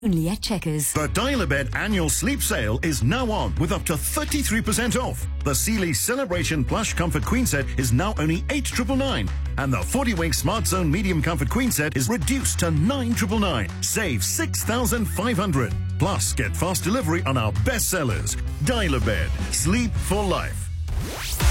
Only at Checkers. The Dial-A-Bed annual sleep sale is now on with up to 33% off. The Sealy Celebration Plush Comfort Queen Set is now only $8,999. And the 40-Wink Smart Zone Medium Comfort Queen Set is reduced to $9,999. Save $6,500. Plus, get fast delivery on our best sellers. Dial-A-Bed. Sleep for life.